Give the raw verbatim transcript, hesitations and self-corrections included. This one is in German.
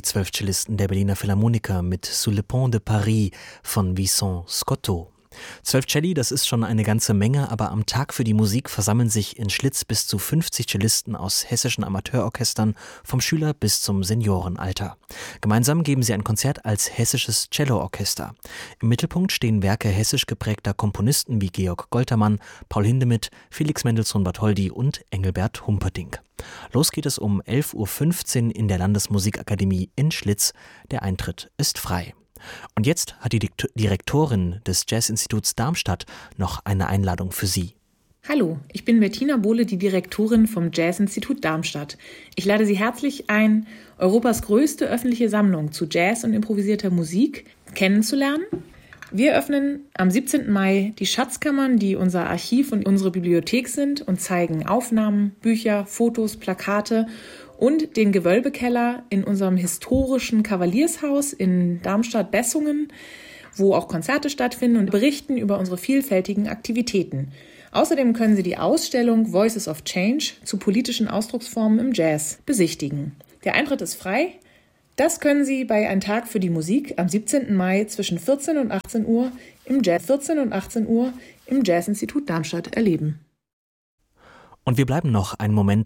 zwölf Cellisten der Berliner Philharmoniker mit Sous le Pont de Paris von Vincent Scotto. Zwölf Celli, das ist schon eine ganze Menge, aber am Tag für die Musik versammeln sich in Schlitz bis zu fünfzig Cellisten aus hessischen Amateurorchestern, vom Schüler- bis zum Seniorenalter. Gemeinsam geben sie ein Konzert als hessisches Celloorchester. Im Mittelpunkt stehen Werke hessisch geprägter Komponisten wie Georg Goltermann, Paul Hindemith, Felix Mendelssohn Bartholdy und Engelbert Humperdinck. Los geht es um elf Uhr fünfzehn in der Landesmusikakademie in Schlitz. Der Eintritt ist frei. Und jetzt hat die Direktorin des Jazzinstituts Darmstadt noch eine Einladung für Sie. Hallo, ich bin Bettina Bohle, die Direktorin vom Jazzinstitut Darmstadt. Ich lade Sie herzlich ein, Europas größte öffentliche Sammlung zu Jazz und improvisierter Musik kennenzulernen. Wir öffnen am siebzehnten Mai die Schatzkammern, die unser Archiv und unsere Bibliothek sind, und zeigen Aufnahmen, Bücher, Fotos, Plakate und den Gewölbekeller in unserem historischen Kavaliershaus in Darmstadt-Bessungen, wo auch Konzerte stattfinden, und berichten über unsere vielfältigen Aktivitäten. Außerdem können Sie die Ausstellung Voices of Change zu politischen Ausdrucksformen im Jazz besichtigen. Der Eintritt ist frei. Das können Sie bei Ein Tag für die Musik am siebzehnten Mai zwischen vierzehn und achtzehn Uhr im Jazz, vierzehn und achtzehn Uhr im Jazzinstitut Darmstadt erleben. Und wir bleiben noch einen Moment